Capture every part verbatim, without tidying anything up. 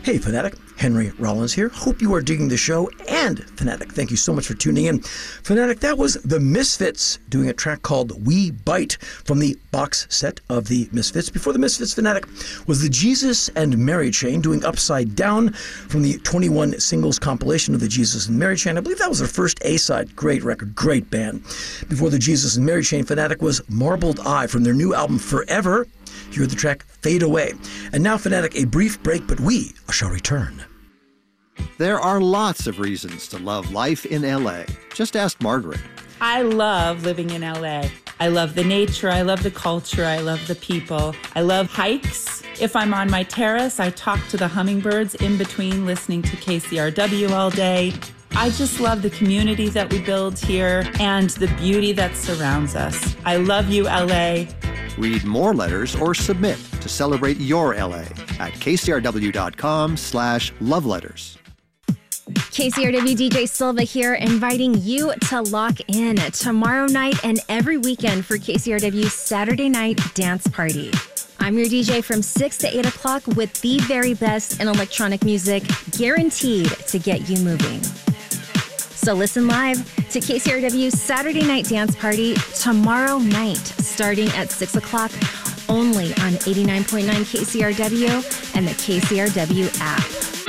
Hey, Fanatic. Henry Rollins here. Hope you are digging the show. And, Fanatic, thank you so much for tuning in. Fanatic, that was the Misfits doing a track called We Bite from the box set of the Misfits. Before the Misfits, Fanatic, was the Jesus and Mary Chain doing Upside Down from the twenty-one singles compilation of the Jesus and Mary Chain. I believe that was their first A-side. Great record, great band. Before the Jesus and Mary Chain, Fanatic, was Marbled Eye from their new album Forever. You heard the track Fade Away. And now, Fanatic, a brief break, but we shall return. There are lots of reasons to love life in L A. Just ask Margaret. I love living in L A. I love the nature, I love the culture, I love the people. I love hikes. If I'm on my terrace, I talk to the hummingbirds in between listening to K C R W all day. I just love the community that we build here and the beauty that surrounds us. I love you, L A. Read more letters or submit to celebrate your L A at kcrw.com slash love letters. K C R W D J Silva here, inviting you to lock in tomorrow night and every weekend for K C R W's Saturday Night Dance Party. I'm your D J from six to eight o'clock with the very best in electronic music, guaranteed to get you moving. So listen live to K C R W's Saturday Night Dance Party tomorrow night, starting at six o'clock, only on eighty-nine point nine K C R W and the K C R W app.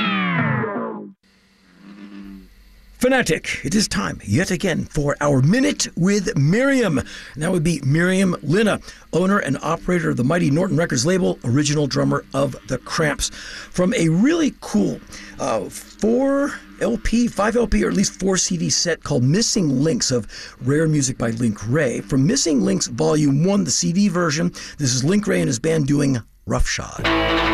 Fanatic, it is time yet again for our Minute with Miriam. And that would be Miriam Linna, owner and operator of the Mighty Norton Records label, original drummer of The Cramps. From a really cool uh, four L P, five L P, or at least four C D set called Missing Links of Rare Music by Link Wray. From Missing Links Volume one, the C D version, this is Link Wray and his band doing Roughshod.